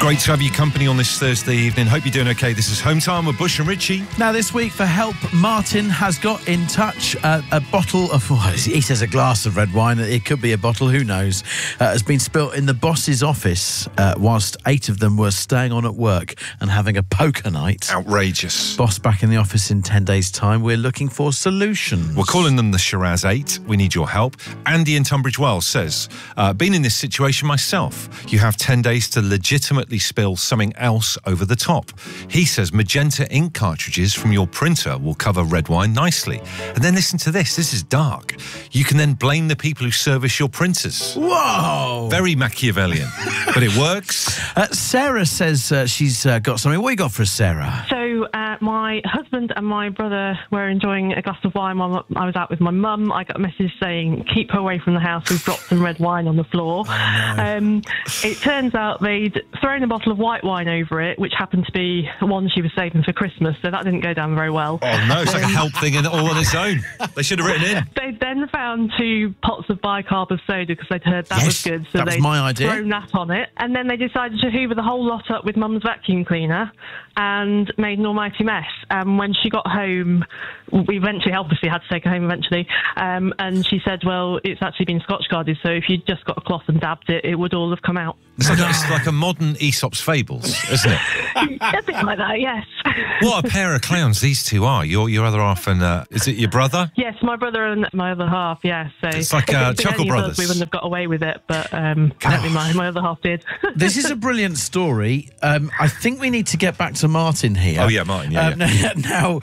Great to have you company on this Thursday evening. Hope you're doing okay. This is Home Time with Bush and Richie. Now, this week, for help, Martin has got in touch. A bottle of, well, he says a glass of red wine. It could be a bottle, who knows, has been spilt in the boss's office whilst 8 of them were staying on at work and having a poker night. Outrageous. Boss back in the office in 10 days' time. We're looking for solutions. We're calling them the Shiraz 8. We need your help. Andy in Tunbridge Wells says, been in this situation myself. You have 10 days to legitimately spill something else over the top. He says magenta ink cartridges from your printer will cover red wine nicely. And then listen to this. This is dark. You can then blame the people who service your printers. Whoa! Very Machiavellian, but it works. Sarah says she's got something. What you got for us, Sarah? So my husband and my brother were enjoying a glass of wine while I was out with my mum. I got a message saying, keep her away from the house. We've dropped some red wine on the floor. Oh, no. It turns out they'd thrown a bottle of white wine over it, which happened to be one she was saving for Christmas, so that didn't go down very well. Oh, no, it's like a help thing all on its own. They should have written in. They then found 2 pots of bicarb of soda because they'd heard that was good, so that was they'd my idea. thrown that on it. And then they decided to hoover the whole lot up with Mum's vacuum cleaner and made an almighty mess. When she got home, we eventually, obviously, had to take her home eventually, and she said, well, it's actually been Scotch guarded, so if you'd just got a cloth and dabbed it, it would all have come out. It's like a modern Aesop's Fables, isn't it? A bit like that, yes. What a pair of clowns these two are. Your other half and... is it your brother? Yes, my brother and my other half, yes. So It's like if it'd been Chuckle any of us, Brothers. we wouldn't have got away with it, but apparently my other half did. This is a brilliant story. I think we need to get back to Martin here. Oh, yeah, Martin, yeah. Now,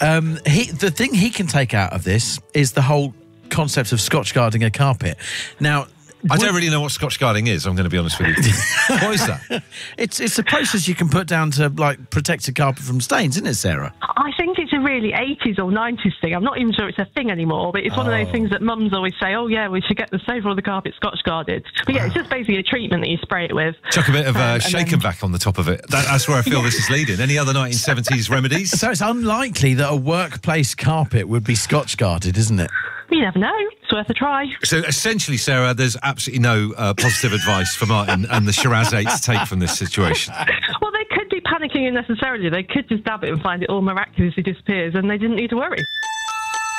the thing he can take out of this is the whole concept of Scotch guarding a carpet. Now, I don't really know what Scotch guarding is, I'm going to be honest with you. What is that? It's a process you can put down to, like, protect a carpet from stains, isn't it, Sarah? I think it's a really 80s or 90s thing. I'm not even sure it's a thing anymore, but it's one of those things that mums always say, oh, yeah, we should get the sofa or the carpet Scotch guarded. But yeah, it's just basically a treatment that you spray it with. Chuck a bit of shake and vac on the top of it. That's where I feel this is leading. Any other 1970s remedies? So it's unlikely that a workplace carpet would be Scotch guarded, isn't it? You never know. It's worth a try. So essentially, Sarah, there's absolutely no positive advice for Martin and the Shiraz 8 to take from this situation. Well, they could be panicking unnecessarily. They could just dab it and find it all miraculously disappears, and they didn't need to worry.